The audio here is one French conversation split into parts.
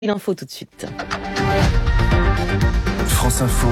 L'info tout de suite. France Info,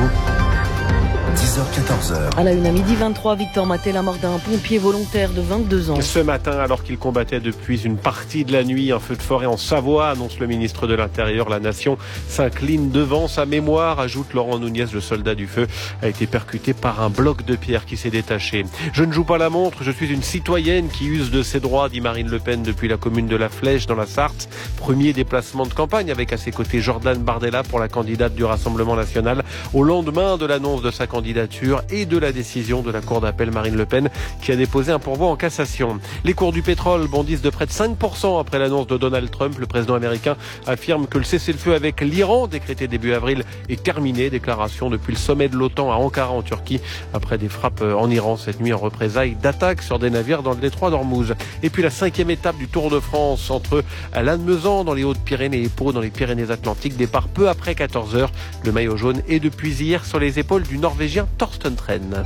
10h-14h. À la une à midi 23, Victor Maté, la mort d'un pompier volontaire de 22 ans. Ce matin, alors qu'il combattait depuis une partie de la nuit un feu de forêt en Savoie, annonce le ministre de l'Intérieur, la nation s'incline devant sa mémoire, ajoute Laurent Nunez, le soldat du feu, a été percuté par un bloc de pierre qui s'est détaché. Je ne joue pas la montre, je suis une citoyenne qui use de ses droits, dit Marine Le Pen depuis la commune de La Flèche dans la Sarthe. Premier déplacement de campagne avec à ses côtés Jordan Bardella pour la candidate du Rassemblement national au lendemain de l'annonce de sa candidature et de la décision de la Cour d'appel Marine Le Pen qui a déposé un pourvoi en cassation. Les cours du pétrole bondissent de près de 5% après l'annonce de Donald Trump. Le président américain affirme que le cessez-le-feu avec l'Iran, décrété début avril, est terminé. Déclaration depuis le sommet de l'OTAN à Ankara en Turquie, après des frappes en Iran cette nuit en représailles d'attaques sur des navires dans le détroit d'Ormuz. Et puis la 5e étape du Tour de France entre Lannemezan dans les Hautes-Pyrénées et Pau dans les Pyrénées-Atlantiques. Départ peu après 14h. Le maillot jaune est depuis hier sur les épaules du Norvégien Torsten Tren.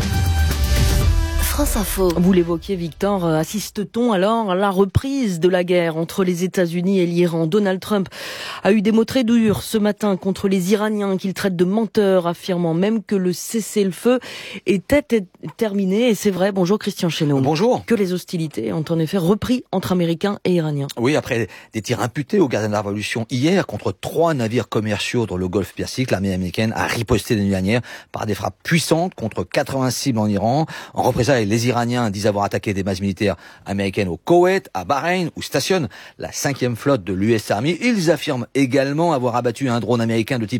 France Info. Vous l'évoquiez, Victor, assiste-t-on alors à la reprise de la guerre entre les États-Unis et l'Iran? Donald Trump a eu des mots très durs ce matin contre les Iraniens qu'il traite de menteurs, affirmant même que le cessez-le-feu était terminé. Et c'est vrai, bonjour Christian Chesneau. Bonjour. Que les hostilités ont en effet repris entre Américains et Iraniens. Oui, après des tirs imputés aux gardiens de la Révolution hier contre 3 navires commerciaux dans le Golfe Persique, l'armée américaine a riposté la nuit dernière par des frappes puissantes contre 80 cibles en Iran. En représailles, les Iraniens disent avoir attaqué des bases militaires américaines au Koweït, à Bahreïn, où stationne la 5e flotte de l'US Army. Ils affirment également avoir abattu un drone américain de type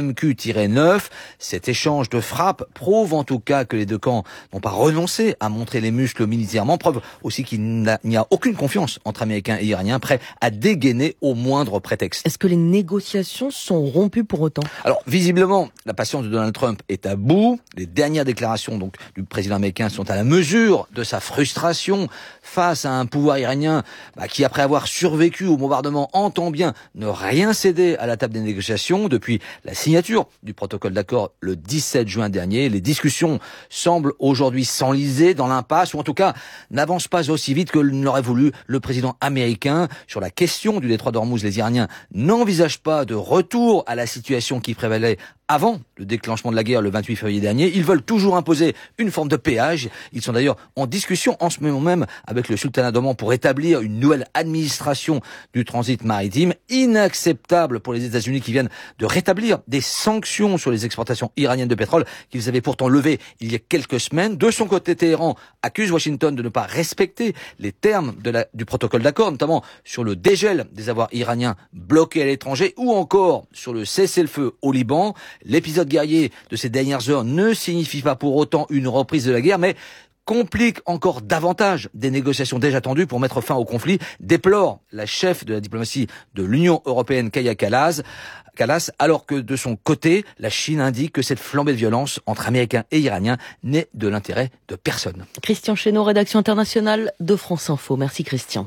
MQ-9. Cet échange de frappes prouve en tout cas que les deux camps n'ont pas renoncé à montrer les muscles militairement. Preuve aussi qu'il n'y a aucune confiance entre Américains et Iraniens, prêts à dégainer au moindre prétexte. Est-ce que les négociations sont rompues pour autant? Alors, visiblement, la patience de Donald Trump est à bout. Les dernières déclarations du président américain sont à la mesure de sa frustration face à un pouvoir iranien qui, après avoir survécu au bombardement, entend bien ne rien céder à la table des négociations. Depuis la signature du protocole d'accord le 17 juin dernier, les discussions semblent aujourd'hui s'enliser dans l'impasse, ou en tout cas n'avancent pas aussi vite que l'aurait voulu le président américain. Sur la question du détroit d'Ormuz, les Iraniens n'envisagent pas de retour à la situation qui prévalait avant le déclenchement de la guerre le 28 février dernier. Ils veulent toujours imposer une forme de péage. Ils sont d'ailleurs en discussion en ce moment même avec le sultanat d'Oman pour établir une nouvelle administration du transit maritime. Inacceptable pour les États-Unis qui viennent de rétablir des sanctions sur les exportations iraniennes de pétrole qu'ils avaient pourtant levées il y a quelques semaines. De son côté, Téhéran accuse Washington de ne pas respecter les termes du protocole d'accord, notamment sur le dégel des avoirs iraniens bloqués à l'étranger ou encore sur le cessez-le-feu au Liban. L'épisode guerrier de ces dernières heures ne signifie pas pour autant une reprise de la guerre, mais complique encore davantage des négociations déjà tendues pour mettre fin au conflit, déplore la chef de la diplomatie de l'Union européenne, Kaja Kallas, alors que de son côté, la Chine indique que cette flambée de violence entre Américains et Iraniens n'est de l'intérêt de personne. Christian Chesneau, rédaction internationale de France Info. Merci Christian.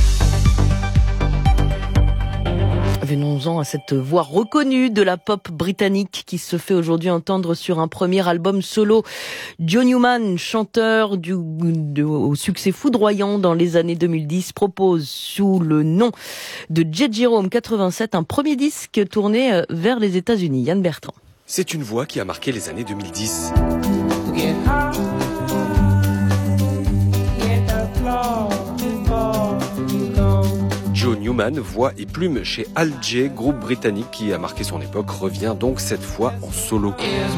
Venons-en à cette voix reconnue de la pop britannique qui se fait aujourd'hui entendre sur un premier album solo. John Newman, chanteur au succès foudroyant dans les années 2010, propose sous le nom de J. Jerome 87 un premier disque tourné vers les États-Unis. Yann Bertrand. C'est une voix qui a marqué les années 2010. John Newman, voix et plume chez Al J, groupe britannique qui a marqué son époque, revient donc cette fois en solo.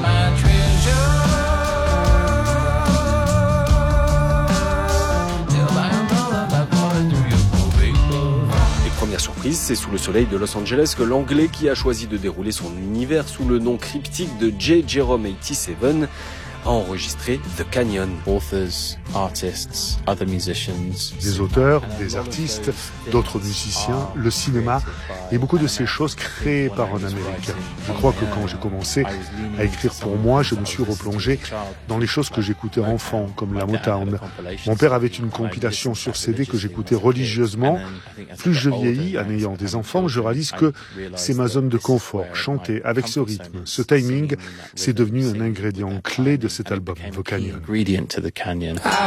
Et première surprise, c'est sous le soleil de Los Angeles que l'Anglais qui a choisi de dérouler son univers sous le nom cryptique de J. Jerome 87 a enregistré The Canyon. Authors, artists, other musicians. Des auteurs, des artistes, d'autres musiciens, le cinéma et beaucoup de ces choses créées par un Américain. Je crois que quand j'ai commencé à écrire pour moi, je me suis replongé dans les choses que j'écoutais enfant, comme la Motown. Mon père avait une compilation sur CD que j'écoutais religieusement. Plus je vieillis, en ayant des enfants, je réalise que c'est ma zone de confort. Chanter avec ce rythme, ce timing, c'est devenu un ingrédient clé de cet album, The Canyon.